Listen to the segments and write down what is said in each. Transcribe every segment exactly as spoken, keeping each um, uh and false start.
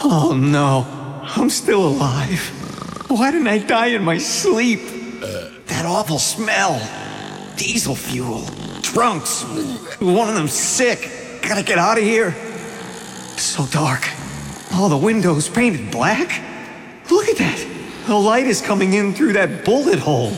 Oh no, I'm still alive. Why didn't I die in my sleep? Uh, that awful smell. Diesel fuel. Drunks. One of them sick. Gotta get out of here. So dark. All the windows painted black. Look at that. The light is coming in through that bullet hole.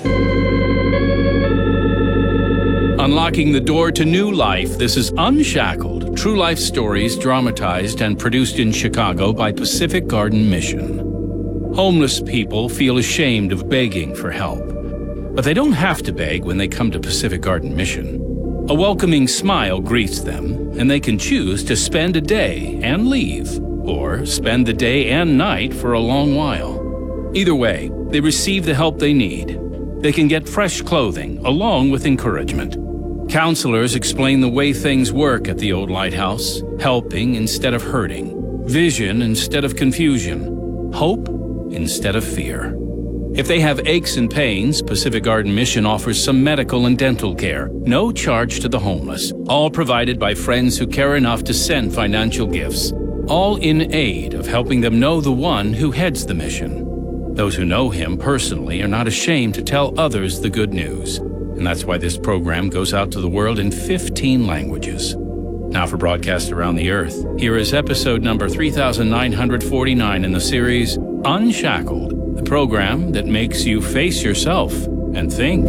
Unlocking the door to new life, this is Unshackled, true life stories dramatized and produced in Chicago by Pacific Garden Mission. Homeless people feel ashamed of begging for help, but they don't have to beg when they come to Pacific Garden Mission. A welcoming smile greets them, and they can choose to spend a day and leave, or spend the day and night for a long while. Either way, they receive the help they need. They can get fresh clothing along with encouragement. Counselors explain the way things work at the old lighthouse, helping instead of hurting, vision instead of confusion, hope instead of fear. If they have aches and pains, Pacific Garden Mission offers some medical and dental care, no charge to the homeless, all provided by friends who care enough to send financial gifts, all in aid of helping them know the one who heads the mission. Those who know him personally are not ashamed to tell others the good news, and that's why this program goes out to the world in fifteen languages. Now for broadcast around the earth, here is episode number three thousand nine hundred forty-nine in the series Unshackled, the program that makes you face yourself and think.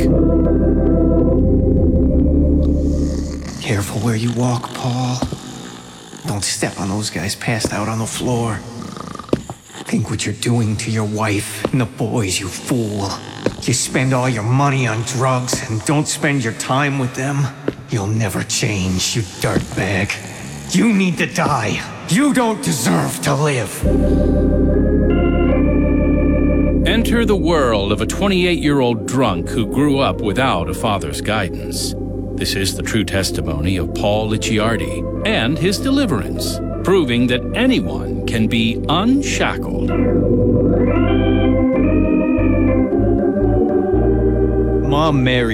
Careful where you walk, Paul. Don't step on those guys passed out on the floor. Think what you're doing to your wife and the boys, you fool. You spend all your money on drugs and don't spend your time with them. You'll never change, you dirtbag. You need to die. You don't deserve to live. Enter the world of a twenty-eight-year-old drunk who grew up without a father's guidance. This is the true testimony of Paul Licciardi and his deliverance, proving that anyone can be unshackled. Mom married